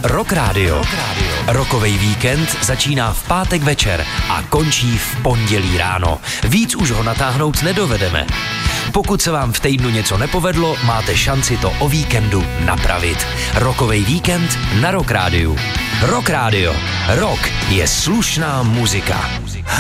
Rock Radio. Rokovej víkend začíná v pátek večer a končí v pondělí ráno. Víc už ho natáhnout nedovedeme. Pokud se vám v týdnu něco nepovedlo, máte šanci to o víkendu napravit. Rokovej víkend na Rock Radio. Rock Radio. Rock je slušná muzika.